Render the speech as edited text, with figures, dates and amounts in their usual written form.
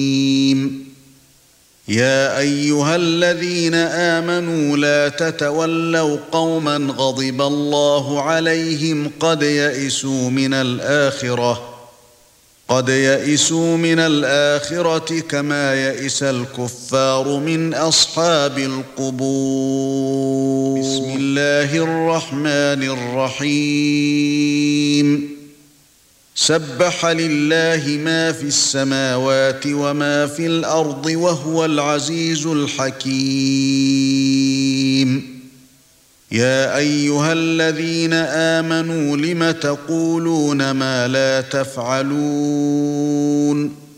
يا ايها الذين آمنوا لا تتولوا قوما غضب الله عليهم قد يئسوا من الآخرة كما يئس الكفار من أصحاب القبور. بسم الله الرحمن الرحيم. سبح لله ما في السماوات وما في الأرض وهو العزيز الحكيم. يا أيها الذين آمنوا لم تقولون ما لا تفعلون